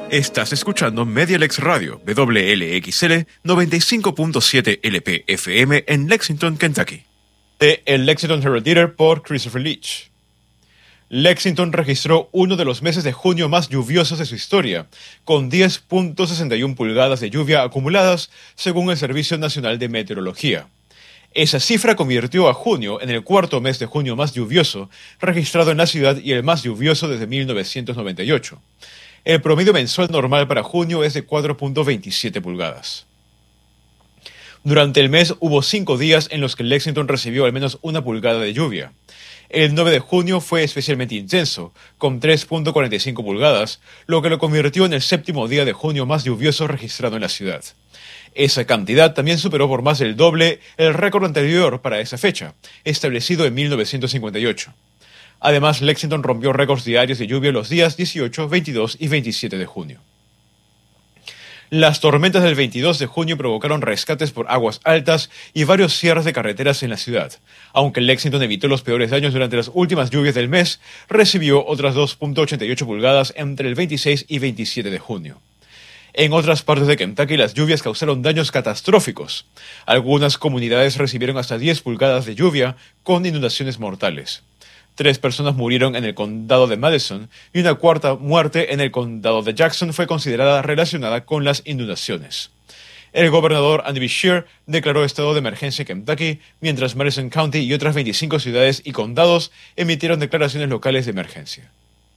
Estás escuchando Medialex Radio, WLXL 95.7 LP FM en Lexington, Kentucky. De El Lexington Herald Leader por Christopher Leach. Lexington registró uno de los meses de junio más lluviosos de su historia, con 10.61 pulgadas de lluvia acumuladas, según el Servicio Nacional de Meteorología. Esa cifra convirtió a junio en el cuarto mes de junio más lluvioso registrado en la ciudad y el más lluvioso desde 1998. El promedio mensual normal para junio es de 4.27 pulgadas. Durante el mes hubo 5 días en los que Lexington recibió al menos una pulgada de lluvia. El 9 de junio fue especialmente intenso, con 3.45 pulgadas, lo que lo convirtió en el séptimo día de junio más lluvioso registrado en la ciudad. Esa cantidad también superó por más del doble el récord anterior para esa fecha, establecido en 1958. Además, Lexington rompió récords diarios de lluvia los días 18, 22 y 27 de junio. Las tormentas del 22 de junio provocaron rescates por aguas altas y varios cierres de carreteras en la ciudad. Aunque Lexington evitó los peores daños durante las últimas lluvias del mes, recibió otras 2.88 pulgadas entre el 26 y 27 de junio. En otras partes de Kentucky, las lluvias causaron daños catastróficos. Algunas comunidades recibieron hasta 10 pulgadas de lluvia, con inundaciones mortales. 3 personas murieron en el condado de Madison y una cuarta muerte en el condado de Jackson fue considerada relacionada con las inundaciones. El gobernador Andy Beshear declaró estado de emergencia en Kentucky, mientras Madison County y otras 25 ciudades y condados emitieron declaraciones locales de emergencia.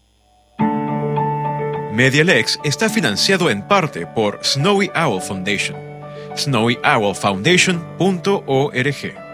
Medialex está financiado en parte por Snowy Owl Foundation. SnowyOwlFoundation.org